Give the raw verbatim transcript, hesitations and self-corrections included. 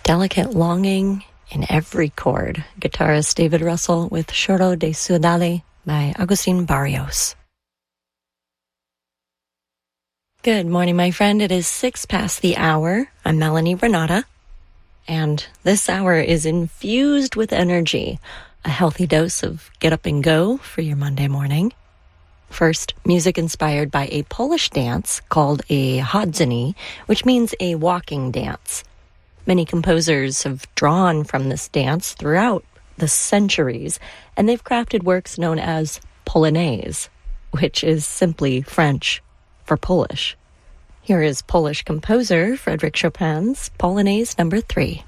delicate longing in every chord. Guitarist David Russell with Choro de Ciudad by Agustin Barrios. Good morning, my friend. It is six past the hour. I'm Melanie Renata, and this hour is infused with energy, a healthy dose of get up and go for your Monday morning. First, music inspired by a Polish dance called a chodzenie, which means a walking dance. Many composers have drawn from this dance throughout the centuries, and they've crafted works known as Polonaise, which is simply French for Polish. Here is Polish composer Frédéric Chopin's Polonaise number three.